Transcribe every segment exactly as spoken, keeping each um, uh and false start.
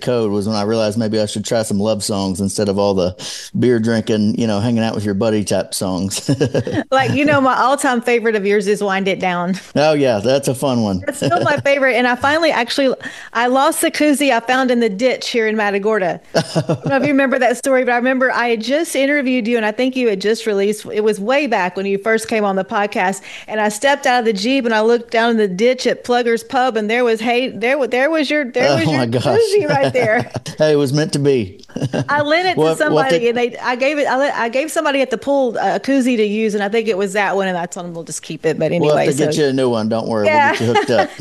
code was when I realized maybe I should try some love songs instead of all the beer drinking, you know, hanging out with your buddy type songs. Like, you know, my all-time favorite of yours is Wind It Down. Oh yeah, that's a fun one. That's still my favorite. And I finally actually I lost the koozie I found in the ditch here in Matagorda. I don't know if you remember that story, but I remember I had just interviewed you and I think you had just released, it was way back when you first came on the podcast. And I stepped out of the Jeep and I looked down in the ditch at Plugger's Pub and there was, hey, there, wa- there was your, there was Oh your my gosh. koozie right there. Hey, it was meant to be. I lent it to Well, well, somebody and take, they, I gave it, I, let, I gave somebody at the pool a koozie to use and I think it was that one and I told them we'll just keep it. But we'll have anyway, to so get you a new one. Don't worry, we'll yeah. get you hooked up.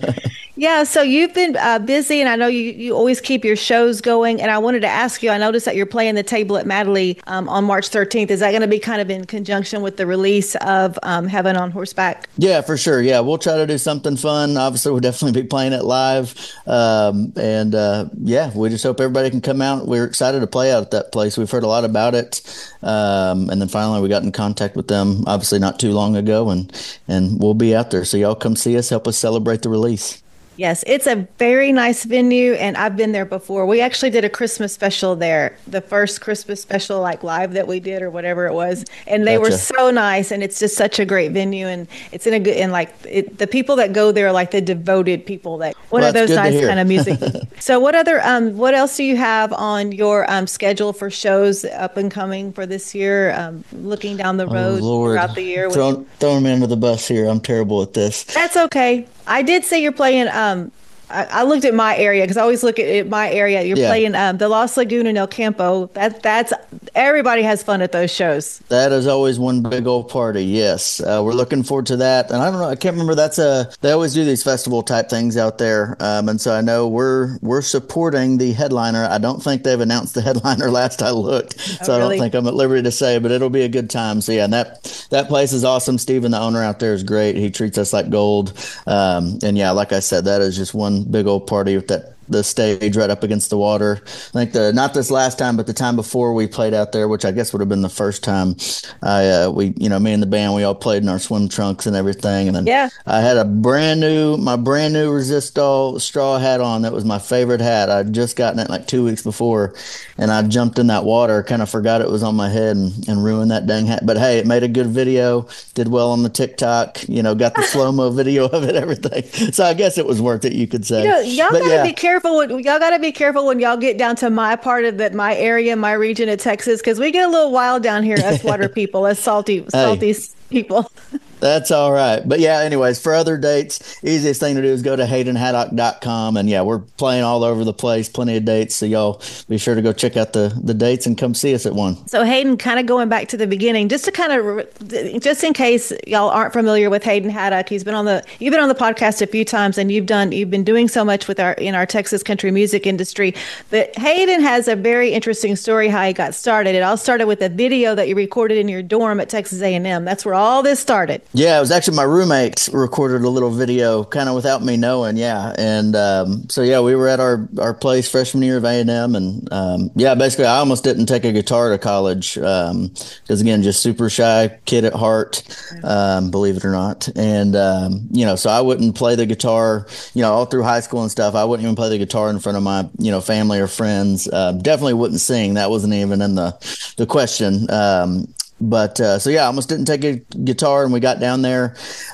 Yeah, so you've been uh, busy, and I know you, you always keep your shows going. And I wanted to ask you, I noticed that you're playing the table at Madley um, on March thirteenth. Is that going to be kind of in conjunction with the release of um, Heaven on Horseback? Yeah, for sure. Yeah, we'll try to do something fun. Obviously, we'll definitely be playing it live. Um, and uh, yeah, we just hope everybody can come out. We're excited to play out at that place. We've heard a lot about it. Um, and then finally, we got in contact with them, obviously not too long ago, and and we'll be out there. So y'all come see us, help us celebrate the release. Yes, it's a very nice venue, and I've been there before. We actually did a Christmas special there, the first Christmas special, like live that we did or whatever it was, and they were Gotcha. so nice. And it's just such a great venue, and it's in a good and like it, the people that go there are like the devoted people that one Well, of that's those good to nice hear. kind of music. So, what other um, what else do you have on your um, schedule for shows up and coming for this year? Um, looking down the Oh road Lord, throughout the year, what, throwing throwing me under the bus here. I'm terrible at this. that's okay. I did say you're playing. Um, I, I looked at my area because I always look at, at my area. You're Yeah. playing um, the Lost Lagoon in El Campo. That that's everybody has fun at those shows. That is always one big old party. Yes, uh, we're looking forward to that. And I don't know, I can't remember. That's a they always do these festival type things out there. Um, and so I know we're we're supporting the headliner. I don't think they've announced the headliner last I looked, Oh, so I don't really? think I'm at liberty to say. But it'll be a good time. So yeah, and that that place is awesome. Steven, the owner out there, is great. He treats us like gold. Um, and yeah, like I said, that is just one big old party with that the stage right up against the water. I think the not this last time, but the time before we played out there, which I guess would have been the first time. I uh, we you know me and the band we all played in our swim trunks and everything, and then Yeah. I had a brand new my brand new Resistol straw hat on. That was my favorite hat. I'd just gotten it like two weeks before, and I jumped in that water, kind of forgot it was on my head and, and ruined that dang hat. But hey, it made a good video, did well on the TikTok. You know, got the slow mo video of it, everything. So I guess it was worth it, you could You say. know, y'all But gotta be yeah. careful. When, y'all gotta be careful when y'all get down to my part of that, my area, my region of Texas, because we get a little wild down here, us water people, us salty, Hey, salty s- people. that's all right. But yeah, anyways, for other dates, easiest thing to do is go to hayden haddock dot com. And yeah, we're playing all over the place, plenty of dates. So y'all be sure to go check out the, the dates and come see us at one. So Hayden, kind of going back to the beginning, just to kind of, just in case y'all aren't familiar with Hayden Haddock, he's been on the, you've been on the podcast a few times, and you've done, you've been doing so much with our in our Texas country music industry. But Hayden has a very interesting story how he got started. It all started with a video that you recorded in your dorm at Texas A and M. That's where all this started. Yeah, it was actually my roommates recorded a little video kind of without me knowing. Yeah. And um, so, yeah, we were at our, our place freshman year of A and M. And M, and um, yeah, basically, I almost didn't take a guitar to college because, um, again, just super shy kid at heart, um, believe it or not. And, um, you know, so I wouldn't play the guitar, you know, all through high school and stuff. I wouldn't even play the guitar in front of my, you know, family or friends. Uh, definitely wouldn't sing. That wasn't even in the, the question. Um, But uh, so yeah, I almost didn't take a guitar, and we got down there,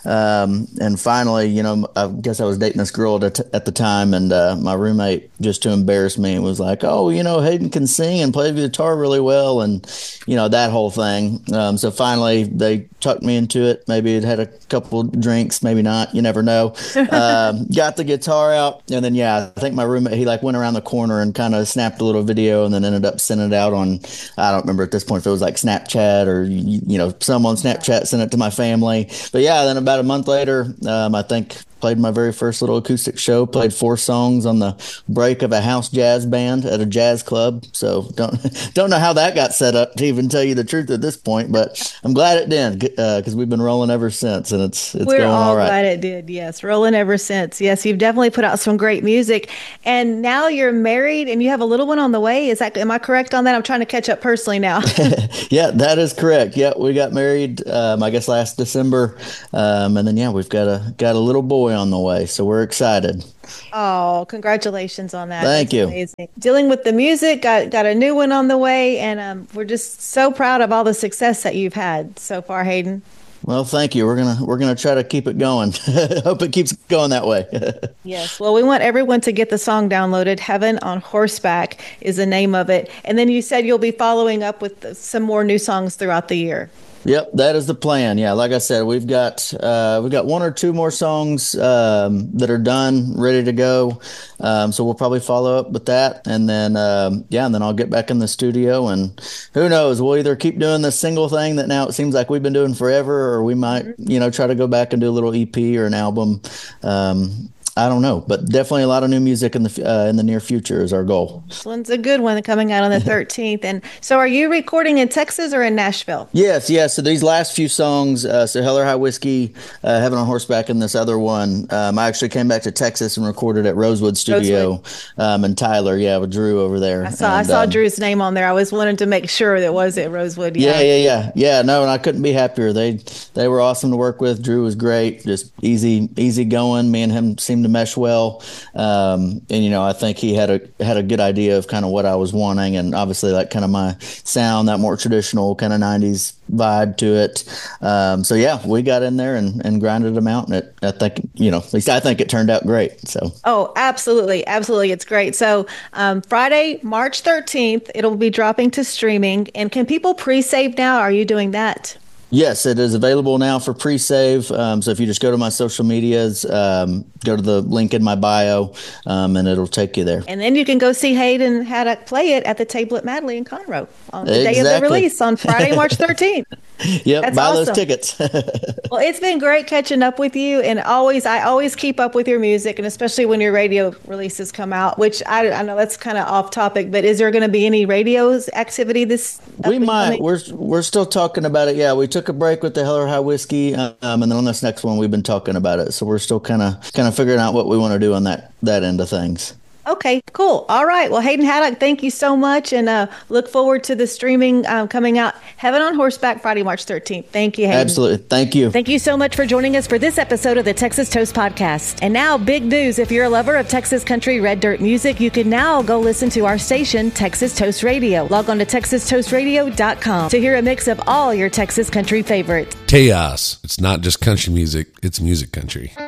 um, and finally, you know, I guess I was dating this girl at, at the time, and uh, my roommate, just to embarrass me, was like, "Oh, you know, Hayden can sing and play the guitar really well," and you know that whole thing. Um, so finally, they tucked me into it. Maybe it had a couple drinks, maybe not. You never know. Um, got the guitar out, and then yeah, I think my roommate he like went around the corner and kind of snapped a little video, and then ended up sending it out on I don't remember at this point if it was like Snapchat or you, you know some on Snapchat sent it to my family. But yeah, then about a month later, um, I think played my very first little acoustic show. Played four songs on the break of a house jazz band at a jazz club. So don't don't know how that got set up to even tell you the truth at this point, but I'm glad it did because uh, we've been rolling ever since, and it's it's We're going all all right. glad it did. Yes, rolling ever since. Yes, you've definitely put out some great music, and now you're married and you have a little one on the way. Is that am I correct on that? I'm trying to catch up personally now. Yeah, that is correct. Yeah, we got married, um, I guess last December, um, and then yeah, we've got a got a little boy. boy on the way. So we're excited. Oh, congratulations on that. Thank That's you. Amazing. Dealing with the music, got got a new one on the way, and um, we're just so proud of all the success that you've had so far, Hayden. Well, thank you. We're gonna we're gonna try to keep it going. Hope it keeps going that way. Yes. Well, we want everyone to get the song downloaded. Heaven on Horseback is the name of it. And then you said you'll be following up with some more new songs throughout the year. Yep, that is the plan. Yeah, like I said, we've got uh, we've got one or two more songs um, that are done, ready to go. Um, so we'll probably follow up with that, and then um, yeah, and then I'll get back in the studio, and who knows? We'll either keep doing this single thing that now it seems like we've been doing forever, or we might, mm-hmm. you know, try to go back and do a little E P or an album. Um, I don't know, but definitely a lot of new music in the uh, in the near future is our goal. This one's a good one coming out on the thirteenth. And so are you recording in Texas or in Nashville? Yes, yes. So these last few songs, uh, so Hell or High Whiskey, uh, Heaven on Horseback, and this other one, um, I actually came back to Texas and recorded at Rosewood Studio. Rosewood. Um, and Tyler, yeah, with Drew over there. I saw, and, I saw um, Drew's name on there. I was wanting to make sure that was at Rosewood. Yeah. yeah, yeah, yeah. Yeah, no, and I couldn't be happier. They they were awesome to work with. Drew was great, just easy, easy going. Me and him seemed to mesh well. Um, and, you know, I think he had a had a good idea of kind of what I was wanting, and obviously like kind of my sound, that more traditional kind of nineties vibe to it. Um, so, yeah, we got in there and, and grinded them out, and it, I think, you know, at least I think it turned out great. So, oh, absolutely. Absolutely. It's great. So um, Friday, March thirteenth, it'll be dropping to streaming. And can people pre-save now? Are you doing that? Yes, it is available now for pre-save. Um, so if you just go to my social medias, um, go to the link in my bio, um, and it'll take you there. And then you can go see Hayden Haddock play it at the Table at Madley in Conroe on the exactly. day of the release on Friday, March thirteenth. Yep, That's buy awesome. those tickets. Well, it's been great catching up with you, and always I always keep up with your music, and especially when your radio releases come out, which I, I know that's kind of off topic, but is there going to be any radio's activity this We might. We're we're still talking about it. Yeah, we took a break with the Hell or High Whiskey, um, and then on this next one we've been talking about it. So we're still kind of kind of figuring out what we want to do on that that end of things. Okay, cool. All right. Well, Hayden Haddock, thank you so much, and uh, look forward to the streaming um, coming out. Heaven on Horseback, Friday, March thirteenth. Thank you, Hayden. Absolutely. Thank you. Thank you so much for joining us for this episode of the Texas Toast Podcast. And now, big news. If you're a lover of Texas country red dirt music, you can now go listen to our station, Texas Toast Radio. Log on to texas toast radio dot com to hear a mix of all your Texas country favorites. Chaos. It's not just country music, it's music country.